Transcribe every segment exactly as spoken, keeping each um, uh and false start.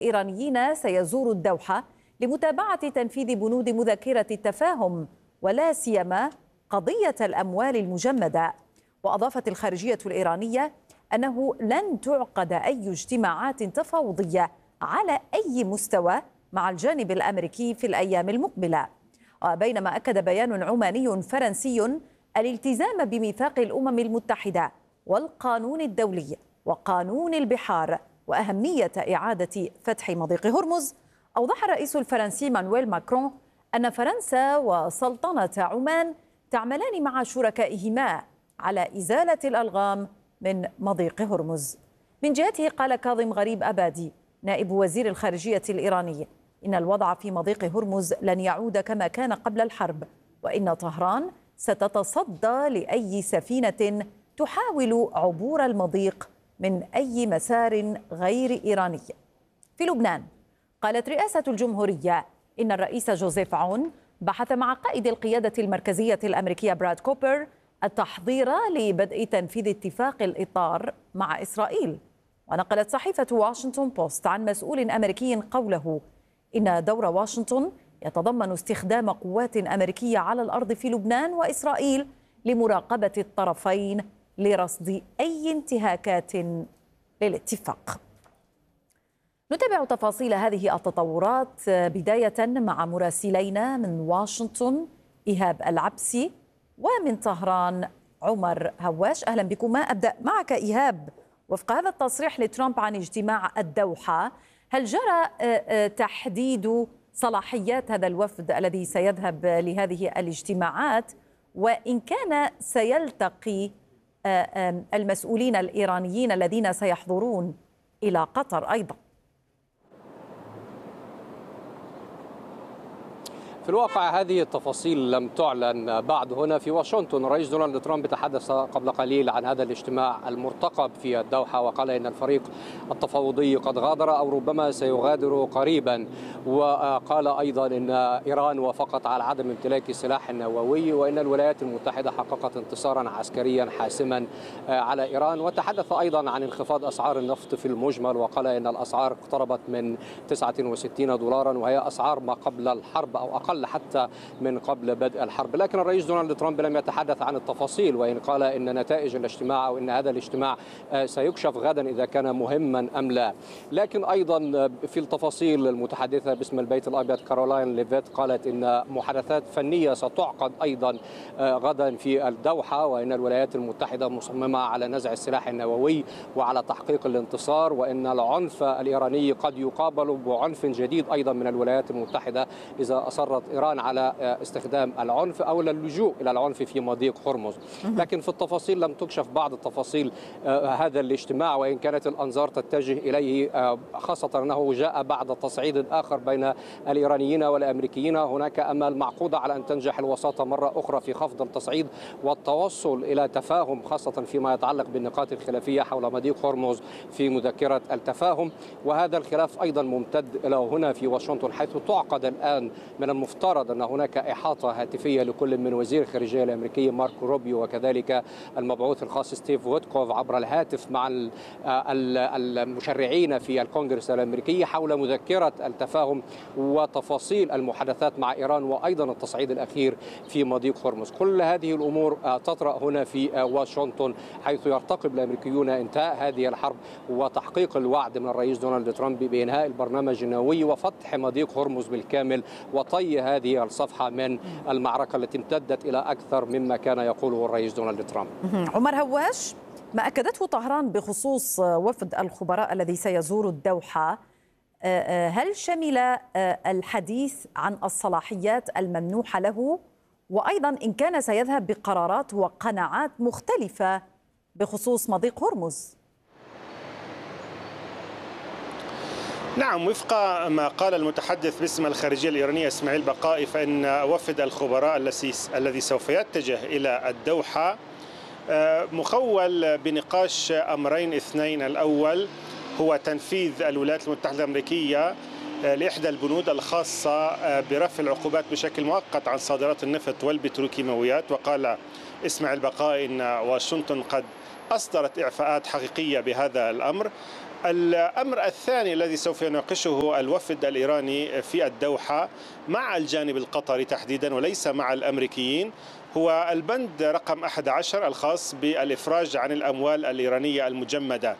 إيرانيين سيزور الدوحة لمتابعة تنفيذ بنود مذكرة التفاهم ولا سيما قضية الأموال المجمدة. وأضافت الخارجية الإيرانية أنه لن تعقد أي اجتماعات تفاوضية على أي مستوى مع الجانب الأمريكي في الأيام المقبلة. وبينما أكد بيان عماني فرنسي الالتزام بميثاق الأمم المتحدة والقانون الدولي وقانون البحار وأهمية إعادة فتح مضيق هرمز، أوضح الرئيس الفرنسي مانويل ماكرون أن فرنسا وسلطنة عمان تعملان مع شركائهما على إزالة الألغام من مضيق هرمز. من جهته قال كاظم غريب أبادي نائب وزير الخارجية الإيراني إن الوضع في مضيق هرمز لن يعود كما كان قبل الحرب، وإن طهران ستتصدى لأي سفينة تحاول عبور المضيق من أي مسار غير إيراني. في لبنان قالت رئاسة الجمهورية إن الرئيس جوزيف عون بحث مع قائد القيادة المركزية الأمريكية براد كوبر التحضير لبدء تنفيذ اتفاق الإطار مع إسرائيل. ونقلت صحيفة واشنطن بوست عن مسؤول أمريكي قوله إن دور واشنطن يتضمن استخدام قوات أمريكية على الأرض في لبنان وإسرائيل لمراقبة الطرفين لرصد أي انتهاكات للاتفاق. نتابع تفاصيل هذه التطورات بداية مع مراسلينا من واشنطن إيهاب العبسي ومن طهران عمر هواش. أهلا بكما. أبدأ معك إيهاب. وفق هذا التصريح لترامب عن اجتماع الدوحة، هل جرى تحديد صلاحيات هذا الوفد الذي سيذهب لهذه الاجتماعات، وإن كان سيلتقي المسؤولين الإيرانيين الذين سيحضرون إلى قطر أيضا؟ في الواقع هذه التفاصيل لم تعلن بعد. هنا في واشنطن الرئيس دونالد ترامب تحدث قبل قليل عن هذا الاجتماع المرتقب في الدوحة، وقال إن الفريق التفاوضي قد غادر أو ربما سيغادر قريبا. وقال أيضا إن إيران وافقت على عدم امتلاك السلاح النووي، وإن الولايات المتحدة حققت انتصارا عسكريا حاسما على إيران. وتحدث أيضا عن انخفاض أسعار النفط في المجمل، وقال إن الأسعار اقتربت من تسعة وستين دولارا، وهي أسعار ما قبل الحرب أو أقل حتى من قبل بدء الحرب. لكن الرئيس دونالد ترامب لم يتحدث عن التفاصيل، وإن قال إن نتائج الاجتماع أو إن هذا الاجتماع سيكشف غدا إذا كان مهما أم لا. لكن أيضا في التفاصيل المتحدثة باسم البيت الأبيض كارولاين ليفيت قالت إن محادثات فنية ستعقد أيضا غدا في الدوحة، وإن الولايات المتحدة مصممة على نزع السلاح النووي وعلى تحقيق الانتصار، وإن العنف الإيراني قد يقابل بعنف جديد أيضا من الولايات المتحدة إذا أصرت إيران على استخدام العنف أو اللجوء إلى العنف في مضيق هرمز. لكن في التفاصيل لم تكشف بعض التفاصيل هذا الاجتماع، وإن كانت الأنظار تتجه إليه، خاصة أنه جاء بعد تصعيد آخر بين الإيرانيين والأمريكيين. هناك أمل معقودة على أن تنجح الوساطة مرة أخرى في خفض التصعيد والتوصل إلى تفاهم، خاصة فيما يتعلق بالنقاط الخلافية حول مضيق هرمز في مذكرة التفاهم. وهذا الخلاف أيضا ممتد إلى هنا في واشنطن، حيث تعقد الآن من المفترض أن هناك إحاطة هاتفية لكل من وزير الخارجية الأمريكي ماركو روبيو وكذلك المبعوث الخاص ستيف ويتكوف عبر الهاتف مع المشرعين في الكونغرس الأمريكي حول مذكرة التفاهم وتفاصيل المحادثات مع إيران، وأيضا التصعيد الأخير في مضيق هرمز. كل هذه الأمور تطرأ هنا في واشنطن، حيث يرتقب الأمريكيون انتهاء هذه الحرب وتحقيق الوعد من الرئيس دونالد ترامب بإنهاء البرنامج النووي وفتح مضيق هرمز بالكامل وطي هذه الصفحة من المعركة التي امتدت إلى أكثر مما كان يقوله الرئيس دونالد ترامب. عمر هواش، ما أكدته طهران بخصوص وفد الخبراء الذي سيزور الدوحة، هل شمل الحديث عن الصلاحيات الممنوحة له، وأيضا إن كان سيذهب بقرارات وقناعات مختلفة بخصوص مضيق هرمز؟ نعم، وفق ما قال المتحدث باسم الخارجية الإيرانية إسماعيل بقائي، فإن وفد الخبراء الذي سوف يتجه إلى الدوحة مخول بنقاش أمرين اثنين. الأول هو تنفيذ الولايات المتحدة الأمريكية لإحدى البنود الخاصة برفع العقوبات بشكل مؤقت عن صادرات النفط والبتروكيماويات. وقال إسماعيل بقائي إن واشنطن قد أصدرت إعفاءات حقيقية بهذا الأمر. الأمر الثاني الذي سوف يناقشه الوفد الإيراني في الدوحة مع الجانب القطري تحديدا وليس مع الأمريكيين هو البند رقم أحد عشر الخاص بالإفراج عن الأموال الإيرانية المجمدة.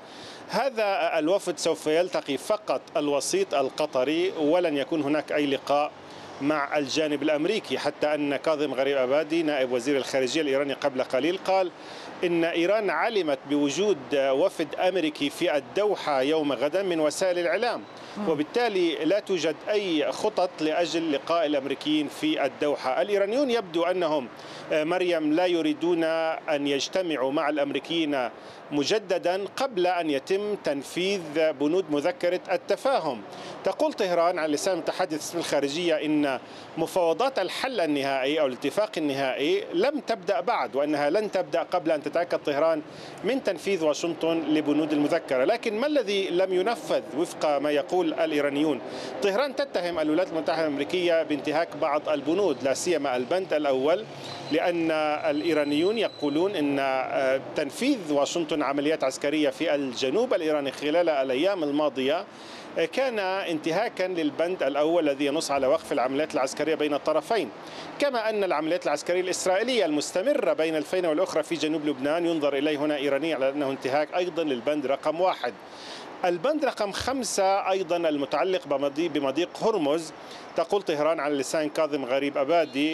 هذا الوفد سوف يلتقي فقط الوسيط القطري ولن يكون هناك أي لقاء مع الجانب الأمريكي، حتى أن كاظم غريب أبادي نائب وزير الخارجية الإيراني قبل قليل قال إن إيران علمت بوجود وفد أمريكي في الدوحة يوم غدا من وسائل الإعلام، وبالتالي لا توجد أي خطط لأجل لقاء الأمريكيين في الدوحة. الإيرانيون يبدو أنهم مريم لا يريدون أن يجتمعوا مع الأمريكيين مجددا قبل أن يتم تنفيذ بنود مذكرة التفاهم. تقول طهران على لسان متحدث باسم الخارجية إن مفاوضات الحل النهائي أو الاتفاق النهائي لم تبدأ بعد، وأنها لن تبدأ قبل أن تتأكد طهران من تنفيذ واشنطن لبنود المذكرة. لكن ما الذي لم ينفذ وفق ما يقول الإيرانيون؟ طهران تتهم الولايات المتحدة الأمريكية بانتهاك بعض البنود، لا سيما البند الأول، لأن الإيرانيون يقولون أن تنفيذ واشنطن عمليات عسكرية في الجنوب الإيراني خلال الأيام الماضية كان انتهاكا للبند الأول الذي ينص على وقف العمليات العسكرية بين الطرفين، كما أن العمليات العسكرية الإسرائيلية المستمرة بين الفينة والأخرى في جنوب لبنان ينظر إليه هنا إيرانيا على أنه انتهاك أيضا للبند رقم واحد. البند رقم خمسة أيضا المتعلق بمضيق هرمز، تقول طهران على لسان كاظم غريب أبادي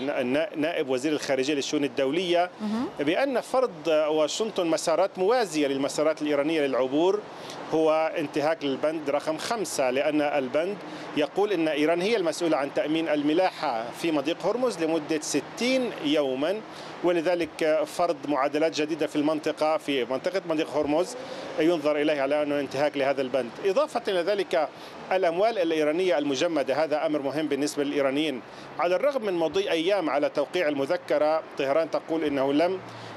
نائب وزير الخارجية للشؤون الدولية بأن فرض واشنطن مسارات موازية للمسارات الإيرانية للعبور هو انتهاك للبند رقم خمسة، لأن البند يقول أن إيران هي المسؤولة عن تأمين الملاحة في مضيق هرمز لمدة ستين يوما، ولذلك فرض معادلات جديدة في المنطقة في منطقة مضيق هرمز ينظر إليه على أنه انتهاك لهذا البند. إضافة إلى ذلك الأموال الإيرانية المجمدة، هذا أمر مهم بالنسبة للإيرانيين. على الرغم من مضي أيام على توقيع المذكرة، طهران تقول إنه لم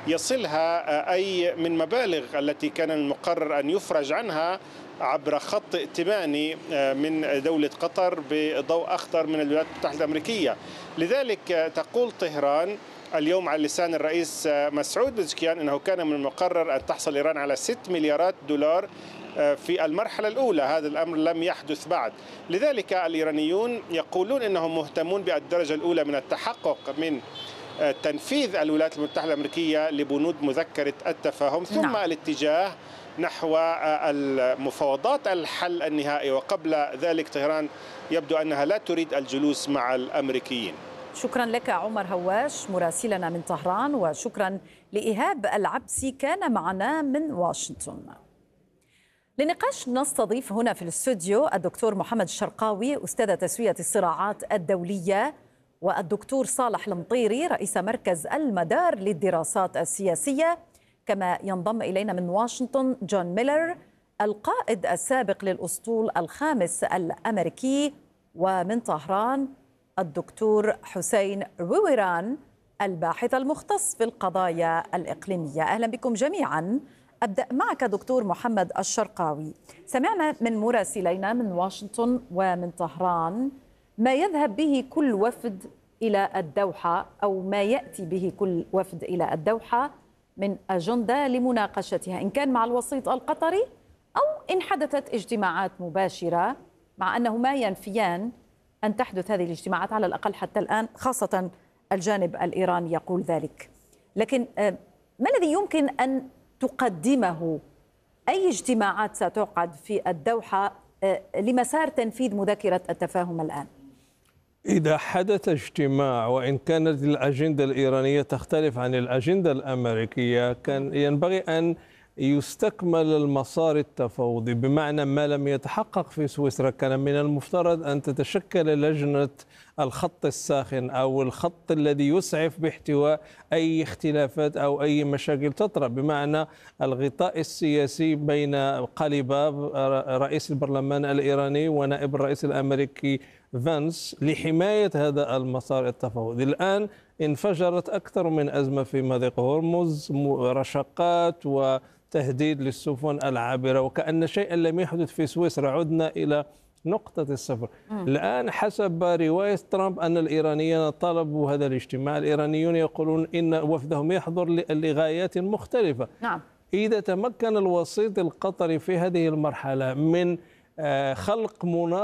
يصلها أي من مبالغ التي كان المقرر أن يفرج عنها عبر خط ائتماني من دولة قطر بضوء أخضر من الولايات المتحدة الأمريكية. لذلك تقول طهران اليوم على لسان الرئيس مسعود بزكيان أنه كان من المقرر أن تحصل إيران على ستة مليارات دولار في المرحلة الأولى. هذا الأمر لم يحدث بعد، لذلك الإيرانيون يقولون أنهم مهتمون بالدرجة الأولى من التحقق من تنفيذ الولايات المتحدة الأمريكية لبنود مذكرة التفاهم، ثم نعم. الاتجاه نحو المفاوضات الحل النهائي. وقبل ذلك طهران يبدو أنها لا تريد الجلوس مع الأمريكيين. شكرا لك عمر هواش مراسلنا من طهران، وشكرا لإيهاب العبسي كان معنا من واشنطن. لنقاش نستضيف هنا في الاستوديو الدكتور محمد الشرقاوي أستاذ تسوية الصراعات الدولية، والدكتور صالح المطيري رئيس مركز المدار للدراسات السياسية، كما ينضم إلينا من واشنطن جون ميلر القائد السابق للأسطول الخامس الأمريكي، ومن طهران الدكتور حسين رويران الباحث المختص في القضايا الإقليمية. أهلا بكم جميعا. أبدأ معك دكتور محمد الشرقاوي. سمعنا من مراسلينا من واشنطن ومن طهران ما يذهب به كل وفد إلى الدوحة أو ما يأتي به كل وفد إلى الدوحة من أجندة لمناقشتها، إن كان مع الوسيط القطري أو إن حدثت اجتماعات مباشرة، مع أنه ما ينفيان أن تحدث هذه الاجتماعات على الأقل حتى الآن، خاصة الجانب الإيراني يقول ذلك. لكن ما الذي يمكن أن تقدمه؟ أي اجتماعات ستعقد في الدوحة لمسار تنفيذ مذكرة التفاهم الآن؟ إذا حدث اجتماع وإن كانت الأجندة الإيرانية تختلف عن الأجندة الأمريكية، كان ينبغي أن يستكمل المسار التفاوضي، بمعنى ما لم يتحقق في سويسرا كان من المفترض أن تتشكل لجنة الخط الساخن أو الخط الذي يسعف باحتواء أي اختلافات أو أي مشاكل تطرأ، بمعنى الغطاء السياسي بين قليباف رئيس البرلمان الإيراني ونائب الرئيس الأمريكي فانس لحماية هذا المسار التفاوضي. الآن انفجرت أكثر من أزمة في مضيق هرمز، رشقات وتهديد للسفن العابرة، وكأن شيئا لم يحدث في سويسرا، عدنا إلى نقطة الصفر. م. الآن حسب رواية ترامب أن الإيرانيين طلبوا هذا الاجتماع، الإيرانيون يقولون إن وفدهم يحضر لغايات مختلفة. نعم. إذا تمكن الوسيط القطري في هذه المرحلة من خلق مناخ